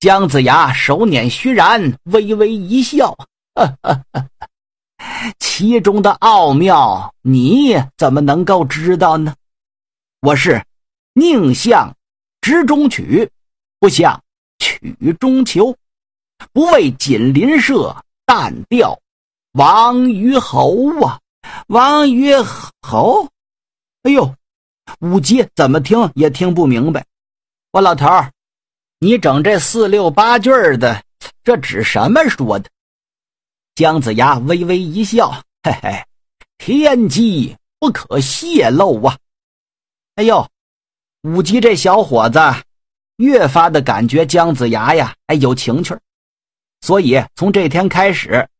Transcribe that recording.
姜子牙手捻虚髯，微微一笑，其中的奥妙，你怎么能够知道呢？我是宁向直中取，不向曲中求，不为锦鳞社，但吊王于侯啊！王于侯？哎呦，武吉怎么听也听不明白。我老头儿，你整这4、6、8句的，这指什么说的？姜子牙微微一笑，嘿嘿，天机不可泄露啊！哎呦，武吉这小伙子越发的感觉姜子牙呀，有情趣，所以从这天开始，